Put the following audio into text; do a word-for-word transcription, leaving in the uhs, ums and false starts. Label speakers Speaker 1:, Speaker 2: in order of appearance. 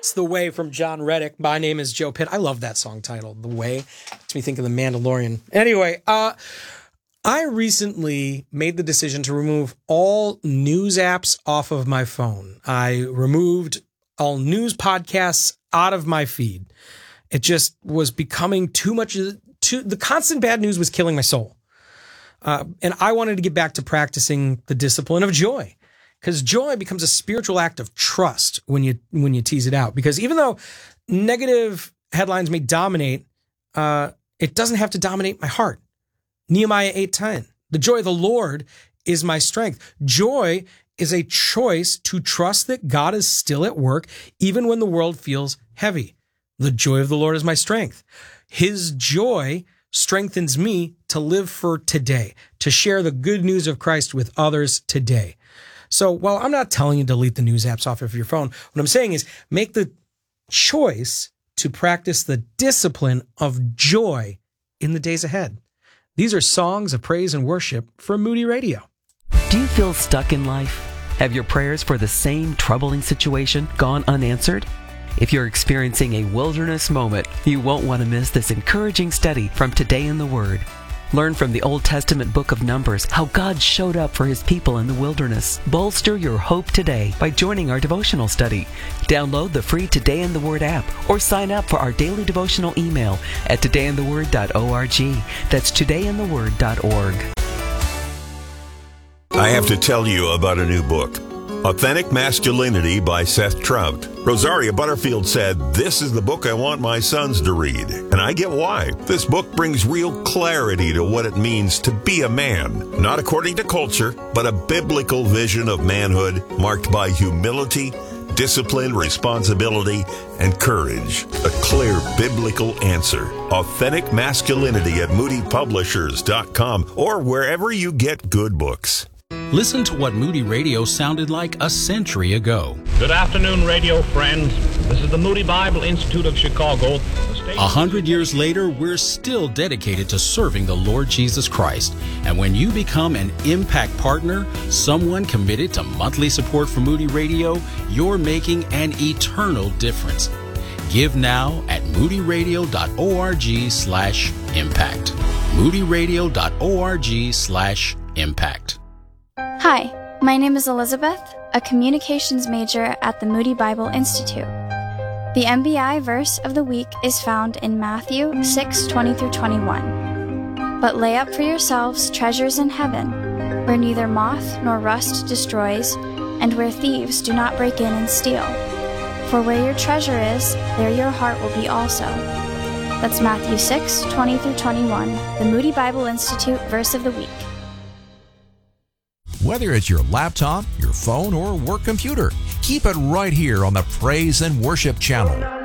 Speaker 1: It's The Way from John Reddick. My name is Joe Pitt. I love that song title, The Way. Makes me think of The Mandalorian. Anyway, uh, I recently made the decision to remove all news apps off of my phone. I removed all news podcasts out of my feed. It just was becoming too much. Too, the constant bad news was killing my soul. Uh, and I wanted to get back to practicing the discipline of joy. Because joy becomes a spiritual act of trust when you when you tease it out. Because even though negative headlines may dominate, uh, it doesn't have to dominate my heart. Nehemiah eight ten, the joy of the Lord is my strength. Joy is a choice to trust that God is still at work, even when the world feels heavy. The joy of the Lord is my strength. His joy strengthens me to live for today, to share the good news of Christ with others today. So while I'm not telling you to delete the news apps off of your phone, what I'm saying is make the choice to practice the discipline of joy in the days ahead. These are songs of praise and worship from Moody Radio.
Speaker 2: Do you feel stuck in life? Have your prayers for the same troubling situation gone unanswered? If you're experiencing a wilderness moment, you won't want to miss this encouraging study from Today in the Word. Learn from the Old Testament book of Numbers how God showed up for His people in the wilderness. Bolster your hope today by joining our devotional study. Download the free Today in the Word app or sign up for our daily devotional email at today in the word dot org. That's today in the word dot org.
Speaker 3: I have to tell you about a new book, Authentic Masculinity by Seth Trout. Rosaria Butterfield said, "This is the book I want my sons to read." And I get why. This book brings real clarity to what it means to be a man. Not according to culture, but a biblical vision of manhood marked by humility, discipline, responsibility, and courage. A clear biblical answer. Authentic Masculinity at moody publishers dot com or wherever you get good books.
Speaker 4: Listen to what Moody Radio sounded like a century ago.
Speaker 5: Good afternoon, radio friends. This is the Moody Bible Institute of Chicago.
Speaker 4: A hundred years later, we're still dedicated to serving the Lord Jesus Christ. And when you become an Impact Partner, someone committed to monthly support for Moody Radio, you're making an eternal difference. Give now at moody radio dot org slash impact. moody radio dot org slash impact.
Speaker 6: Hi, my name is Elizabeth, a communications major at the Moody Bible Institute. The M B I verse of the week is found in Matthew six twenty through twenty-one. But lay up for yourselves treasures in heaven, where neither moth nor rust destroys, and where thieves do not break in and steal. For where your treasure is, there your heart will be also. That's Matthew six twenty through twenty-one, the Moody Bible Institute verse of the week.
Speaker 7: Whether it's your laptop, your phone, or work computer, keep it right here on the Praise and Worship channel.